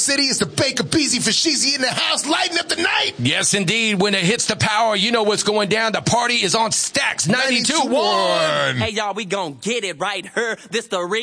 City is the Baker Beezy for Sheezy in the house, lighting up the night. Yes, indeed. When it hits the power, you know what's going down. The party is on Stacks 92.1. Hey, y'all, we gon' get it right here. This the